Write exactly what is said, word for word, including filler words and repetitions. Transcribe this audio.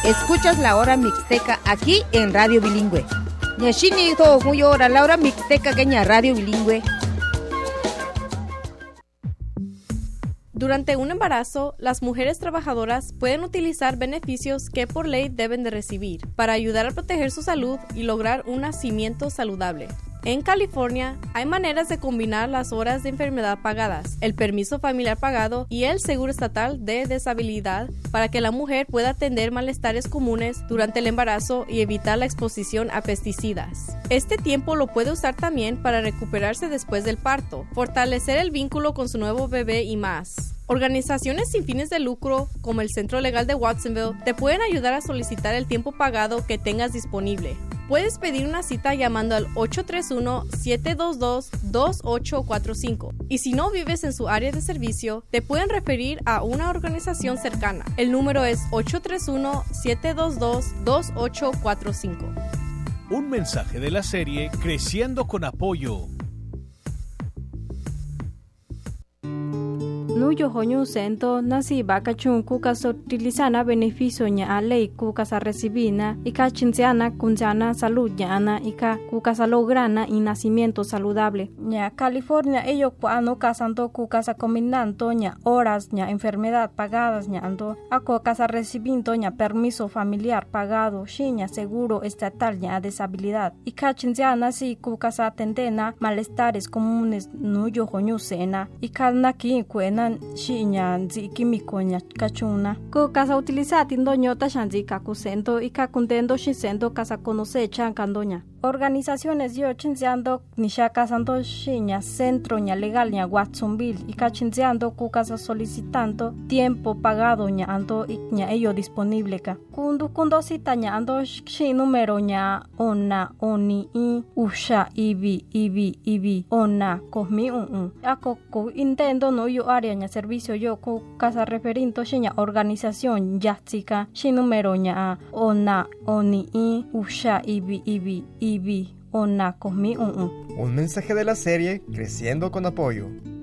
Escuchas la hora mixteca aquí en Radio Bilingüe. Ñashini to huyora la hora mixteca queña Radio Bilingüe. Durante un embarazo, las mujeres trabajadoras pueden utilizar beneficios que por ley deben de recibir para ayudar a proteger su salud y lograr un nacimiento saludable. En California, hay maneras de combinar las horas de enfermedad pagadas, el permiso familiar pagado y el seguro estatal de deshabilidad para que la mujer pueda atender malestares comunes durante el embarazo y evitar la exposición a pesticidas. Este tiempo lo puede usar también para recuperarse después del parto, fortalecer el vínculo con su nuevo bebé y más. Organizaciones sin fines de lucro, como el Centro Legal de Watsonville, te pueden ayudar a solicitar el tiempo pagado que tengas disponible. Puedes pedir una cita llamando al ocho tres uno, siete dos dos, dos ocho cuatro cinco. Y si no vives en su área de servicio, te pueden referir a una organización cercana. El número es ocho tres uno, siete dos dos, dos ocho cuatro cinco. Un mensaje de la serie Creciendo con Apoyo. Nuyo hoñu sento nasi baka chun kuka sotilizana beneficio nya ley kuka sa recibina ika chinciana kunjana salud nya ika kuka sa lograna y nacimiento saludable. Nya California ello cuando casando kuka sa combinando nya horas nya enfermedad pagadas nya ando ako casa recibiendo nya permiso familiar pagado shinya seguro estatal nya deshabilidad. Ika chinciana si kuka sa tendena malestares comunes nuyo hoñu sena ika naki kuena shinya nzi químico nya kachuna ko casa utilizar tindoño tashanzi kakusento y kakuntendo shisendo casa conocecha kandoña. Organizaciones yo chinziando nisha casando shinya centro nya legal nya Watsonville y chinziando ku casa solicitando tiempo pagado nya ando nya ello disponible ka kundu kundo cita nya ando shi número nya ona oni i usha ibi ibi ibi ona kohmi un ako ko intendo no yo área nya servicio yo ku casa referinto shinya organización yatsika shi número nya ona oni i usha ibi ibi ibi ona kohmi un Un mensaje de la serie Creciendo con Apoyo.